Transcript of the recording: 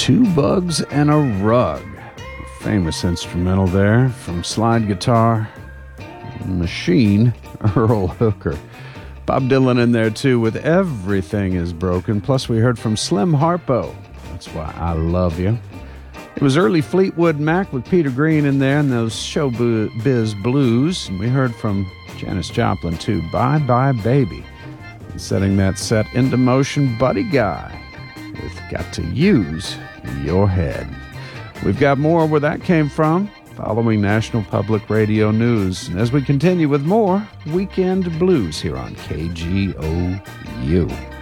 Two Bugs and a Rug. Famous instrumental there from slide guitar machine Earl Hooker. Bob Dylan in there too with Everything Is Broken. Plus we heard from Slim Harpo. That's Why I Love You. It was early Fleetwood Mac with Peter Green in there and those Showbiz Blues. And we heard from Janis Joplin too, Bye Bye Baby. And setting that set into motion, Buddy Guy with Got to Use Your Head. We've got more where that came from following National Public Radio News. And as we continue with more Weekend Blues here on KGOU.